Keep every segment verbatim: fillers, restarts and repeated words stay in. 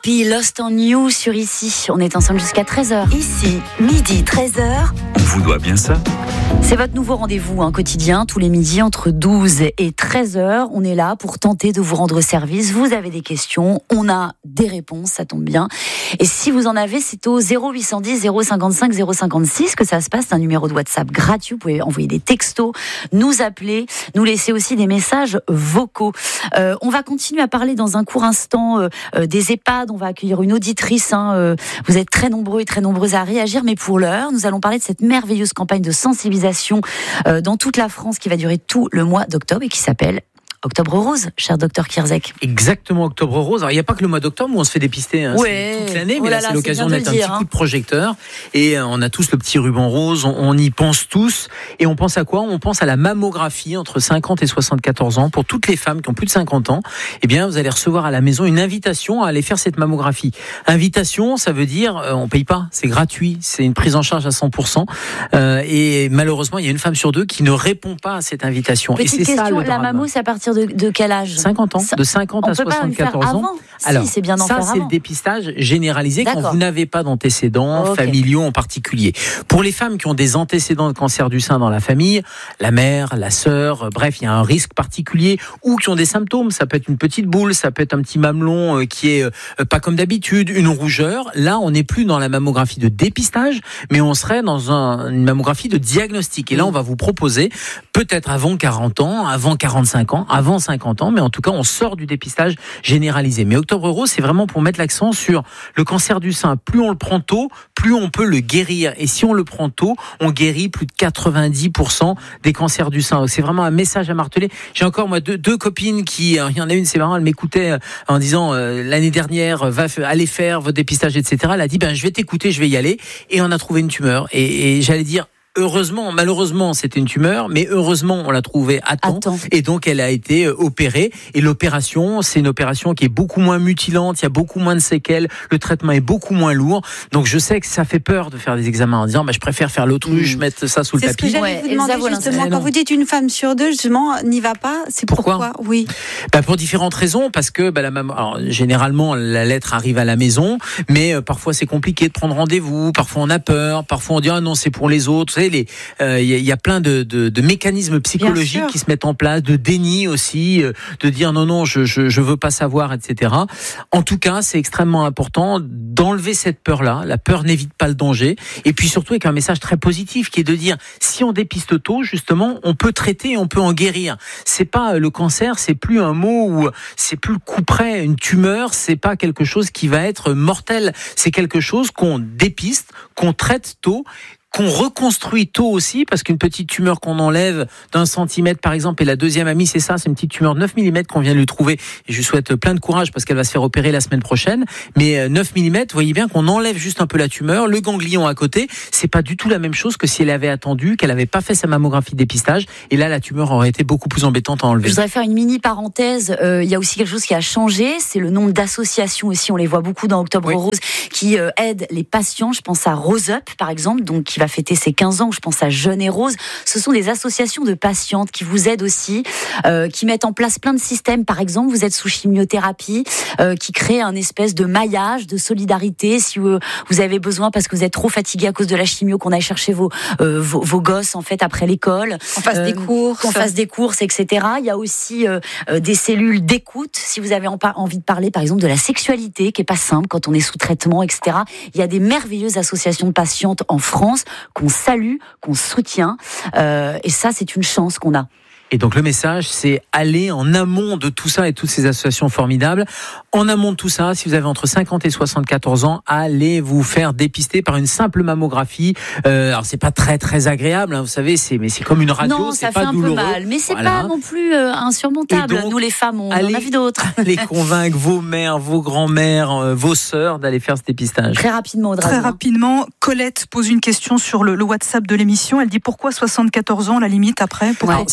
Happy, Lost on You sur Ici. On est ensemble jusqu'à treize heures. Ici, midi, treize heures. On vous doit bien ça. C'est votre nouveau rendez-vous hein, quotidien, tous les midis entre douze et treize heures. On est là pour tenter de vous rendre service. Vous avez des questions, on a des réponses, ça tombe bien. Et si vous en avez, c'est au zéro huit cent dix, zéro cinquante-cinq, zéro cinquante-six que ça se passe. C'est un numéro de WhatsApp gratuit. Vous pouvez envoyer des textos, nous appeler, nous laisser aussi des messages vocaux. Euh, on va continuer à parler dans un court instant euh, euh, des EHPAD. On va accueillir une auditrice. Hein, euh, vous êtes très nombreux et très nombreuses à réagir. Mais pour l'heure, nous allons parler de cette merveilleuse campagne de sensibilisation euh, dans toute la France qui va durer tout le mois d'octobre et qui s'appelle Octobre Rose, cher docteur Kierzek. Exactement, Octobre Rose. Alors, il n'y a pas que le mois d'octobre où on se fait dépister, hein. Ouais. C'est toute l'année, Oh mais là là, là, c'est l'occasion c'est de mettre un dire, petit hein. coup de projecteur. Et euh, on a tous le petit ruban rose, on, on y pense tous. Et on pense à quoi ? On pense à la mammographie entre cinquante et soixante-quatorze ans. Pour toutes les femmes qui ont plus de cinquante ans, eh bien, vous allez recevoir à la maison une invitation à aller faire cette mammographie. Invitation, ça veut dire, euh, on paye pas, c'est gratuit, c'est une prise en charge à cent pour cent. Euh, et malheureusement, il y a une femme sur deux qui ne répond pas à cette invitation. Petite et c'est question, ça, le la drame. mammo, c'est à partir de, de quel âge ? cinquante ans, de cinquante on à peut pas le faire soixante-quatorze ans. avant. Alors, si, c'est bien d'en ça, faire c'est avant. le dépistage généralisé D'accord. quand vous n'avez pas d'antécédents Ok. familiaux en particulier. Pour les femmes qui ont des antécédents de cancer du sein dans la famille, la mère, la sœur, euh, bref, il y a un risque particulier, ou qui ont des symptômes. Ça peut être une petite boule, ça peut être un petit mamelon euh, qui est euh, pas comme d'habitude, une rougeur. Là, on n'est plus dans la mammographie de dépistage, mais on serait dans un, une mammographie de diagnostic. Et là, on va vous proposer, peut-être avant quarante ans, avant quarante-cinq ans, avant cinquante ans, mais en tout cas, on sort du dépistage généralisé. Mais Octobre Rose, c'est vraiment pour mettre l'accent sur le cancer du sein. Plus on le prend tôt, plus on peut le guérir. Et si on le prend tôt, on guérit plus de quatre-vingt-dix pour cent des cancers du sein. C'est vraiment un message à marteler. J'ai encore moi deux, deux copines qui, il y en a une, c'est marrant, elle m'écoutait en disant euh, l'année dernière, va aller faire votre dépistage, et cetera. Elle a dit, ben je vais t'écouter, je vais y aller. Et on a trouvé une tumeur. Et, et j'allais dire, heureusement, malheureusement, c'était une tumeur, mais heureusement, on l'a trouvée à temps. Attends. Et donc, elle a été opérée. Et l'opération, c'est une opération qui est beaucoup moins mutilante, il y a beaucoup moins de séquelles, le traitement est beaucoup moins lourd. Donc, je sais que ça fait peur de faire des examens en disant, bah, je préfère faire l'autruche, mmh. mettre ça sous le c'est ce tapis. que j'allais Ouais, vous demander Elsa justement. Volin. Quand vous dites une femme sur deux, justement, n'y va pas, c'est pourquoi, Pourquoi Oui. Bah, pour différentes raisons, parce que bah, la maman, alors, généralement la lettre arrive à la maison, mais euh, parfois c'est compliqué de prendre rendez-vous, parfois on a peur, parfois on dit ah non c'est pour les autres. Vous savez, les, euh, il y, y a plein de, de, de mécanismes psychologiques qui se mettent en place, de déni aussi, euh, de dire non non je, je je veux pas savoir, et cetera. En tout cas, c'est extrêmement important d'enlever cette peur-là. La peur n'évite pas le danger, et puis surtout avec un message très positif qui est de dire si on dépiste tôt, justement, on peut traiter et on peut en guérir. C'est pas le cancer, c'est plus un mot où c'est plus le coup près. Une tumeur, c'est pas quelque chose qui va être mortel. C'est quelque chose qu'on dépiste, qu'on traite tôt, qu'on reconstruit tôt aussi, parce qu'une petite tumeur qu'on enlève d'un centimètre par exemple, et la deuxième amie c'est ça, c'est une petite tumeur de neuf millimètres qu'on vient de lui trouver, et je lui souhaite plein de courage parce qu'elle va se faire opérer la semaine prochaine, mais neuf millimètres, vous voyez bien qu'on enlève juste un peu la tumeur, le ganglion à côté, c'est pas du tout la même chose que si elle avait attendu, qu'elle avait pas fait sa mammographie de dépistage, et là la tumeur aurait été beaucoup plus embêtante à enlever. Je voudrais faire une mini parenthèse, euh, il y a aussi quelque chose qui a changé, c'est le nombre d'associations aussi, on les voit beaucoup dans Octobre Oui. Rose, qui euh, aident les patients, je pense à Rose Up par exemple, donc qui va fêter ses quinze ans, je pense à Jeune et Rose. Ce sont des associations de patientes qui vous aident aussi, euh, qui mettent en place plein de systèmes. Par exemple, vous êtes sous chimiothérapie, euh, qui créent un espèce de maillage, de solidarité. Si vous, vous avez besoin, parce que vous êtes trop fatigué à cause de la chimio, qu'on aille chercher vos, euh, vos, vos gosses en fait après l'école, On fasse euh, des courses. qu'on fasse des courses, et cetera. Il y a aussi euh, euh, des cellules d'écoute. Si vous avez en par- envie de parler, par exemple, de la sexualité, qui est pas simple quand on est sous traitement, et cetera. Il y a des merveilleuses associations de patientes en France qu'on salue, qu'on soutient, euh, et ça c'est une chance qu'on a. Et donc le message, c'est aller en amont de tout ça et toutes ces associations formidables. En amont de tout ça, si vous avez entre cinquante et soixante-quatorze ans, allez vous faire dépister par une simple mammographie. Euh, alors c'est pas très très agréable, hein, vous savez, c'est mais c'est comme une radio, Non, c'est ça pas fait un douloureux. peu mal, mais c'est Voilà. pas non plus euh, insurmontable. Et donc, Nous les femmes, on allez- en a vu d'autres. Allez convaincre vos mères, vos grands-mères, euh, vos sœurs d'aller faire ce dépistage. Très rapidement, Audrey. Très rapidement, Colette pose une question sur le, le WhatsApp de l'émission. Elle dit pourquoi soixante-quatorze ans la limite après? Pourquoi, Alors, c'est des histoires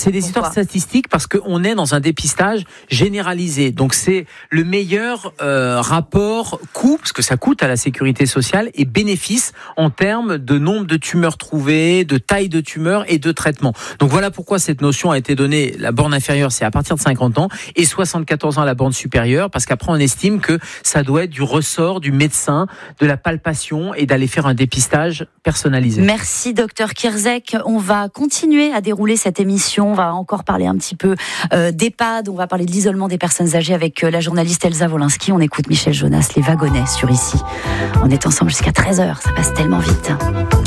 quoi. statistique parce qu'on est dans un dépistage généralisé. Donc c'est le meilleur euh, rapport coût, parce que ça coûte à la sécurité sociale, et bénéfice en termes de nombre de tumeurs trouvées, de taille de tumeurs et de traitement. Donc voilà pourquoi cette notion a été donnée. La borne inférieure, c'est à partir de cinquante ans, et soixante-quatorze ans à la borne supérieure, parce qu'après on estime que ça doit être du ressort du médecin, de la palpation, et d'aller faire un dépistage personnalisé. Merci docteur Kierzek. On va continuer à dérouler cette émission. On va encore parler un petit peu euh, d'EHPAD. On va parler de l'isolement des personnes âgées avec euh, la journaliste Elsa Wolinski. On écoute Michel Jonas, Les Wagonnets sur Ici. On est ensemble jusqu'à treize heures. Ça passe tellement vite.